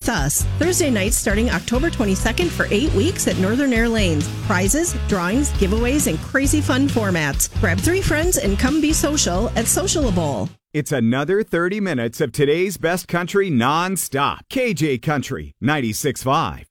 us. Thursday nights starting October 22nd for 8 weeks at Northern Air Lanes. Prizes, drawings, giveaways, and crazy fun formats. Grab 3 friends and come be social at Socialable. It's another 30 minutes of today's best country non-stop. KJ Country 96.5.